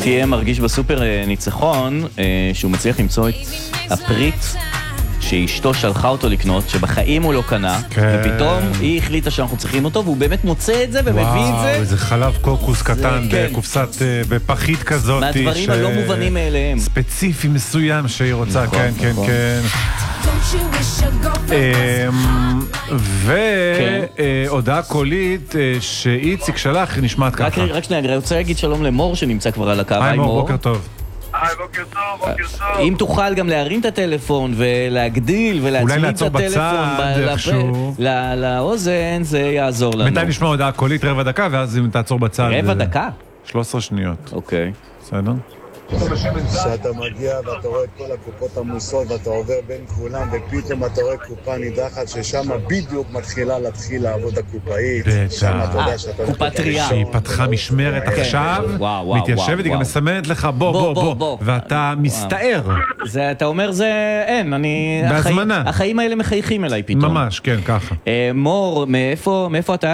תהיה מרגיש בסופר ניצחון שהוא מצליח למצוא את הפריט שאשתו שלחה אותו לקנות, שבחיים הוא לא קנה, ופתאום היא החליטה שאנחנו צריכים אותו, והוא באמת מוצא את זה ומביא את זה. וואו, זה חלב קוקוס קטן בקופסת, בפחית כזאת. מהדברים הלא מובנים מאליהם. ספציפי מסוים שהיא רוצה, כן, כן, כן. והודעה קולית שאיציק שלח נשמעת ככה. רק שנייה, אני רוצה להגיד שלום למור שנמצא כבר על הקו. היי מור, בוקר טוב. היי, בוקר טוב, בוקר טוב. אם תוכל גם להרים את הטלפון ולהגדיל ולהצמיד את הטלפון לאוזן, זה יעזור לנו. בינתיים נשמע הודעה קולית רבע דקה, ואז אם תעצור בצד... רבע דקה? 13 שניות. אוקיי. בסדר? שאתה מגיע ואתה רואה את כל הקופות עמוסות ואתה עובר בין כולם ופתאום אתה רואה קופה נידחת ששם בדיוק מתחילה להתחיל לעבוד הקופאית. שם אתה יודע שאתה... קופה טריה. שהיא פתחה משמרת עכשיו, מתיישבת, היא גם מסמנת לך בוא, ואתה מסתער. אתה אומר זה אין, בהזמנה. החיים האלה מחייכים אליי פתאום. ממש, כן, ככה. מור, מאיפה אתה?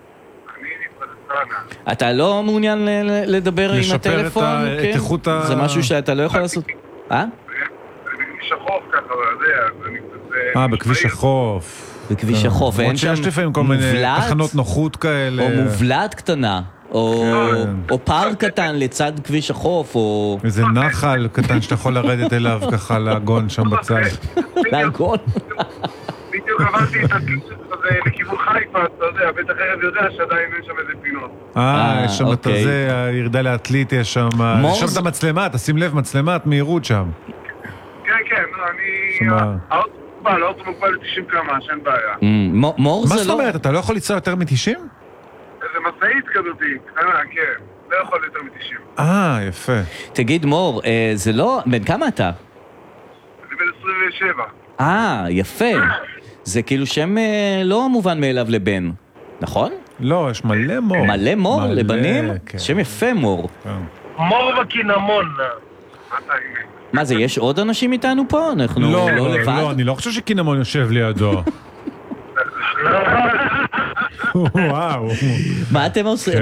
אתה לא מעוניין לדבר עם הטלפון? לשפר את איכות ה... זה משהו שאתה לא יכול לעשות? בכביש החוף ככה, זה... בכביש החוף. בכביש החוף, ואין שם שיש לפעמים כל מיני תחנות נוחות כאלה. או מובלעת קטנה, או פארק קטן לצד כביש החוף, או... איזה נחל קטן שאתה יכול לרדת אליו ככה לגון שם בצד. לגון? בדיוק עברתי את הכביש הזה לכיוון חיפה, אתה יודע, בית אחרת יודע שעדיין אין שם איזה פינות. יש שם את זה, הירדה לעתלית יש שם, יש שם את המצלמה, תשים לב, מצלמת מהירות שם. כן, אני... האוטו מוגבל ל-90 קמ"ש, אין בעיה. מור זה לא... מה זאת אומרת, אתה לא יכול לנסוע יותר מ-90? איזה משאית כזאתי, קטנה, כן. לא יכול יותר מ-90. יפה. תגיד מור, זה לא... בן כמה אתה? אני בן 27. יפה. זה כאילו שם לא מובן מאליו לבן, נכון? לא, יש מלא מור. מלא מור לבנים? שם יפה מור. מור בקינמון. מה זה, יש עוד אנשים איתנו פה? אנחנו לא לבד? לא, אני לא חושב שקינמון יושב לידו. וואו. מה אתם עושים?